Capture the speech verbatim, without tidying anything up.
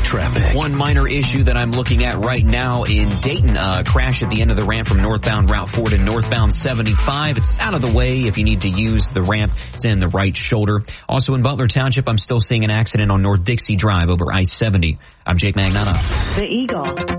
traffic. One minor issue that I'm looking at right now in Dayton, uh, crash at the end of the ramp from northbound Route four to northbound seventy-five. It's out of the way if you need to use the ramp. It's in the right shoulder. Also in Butler Township, I'm still seeing an accident on North Dixie Drive over I seventy. I'm Jake Magnata. The Eagle.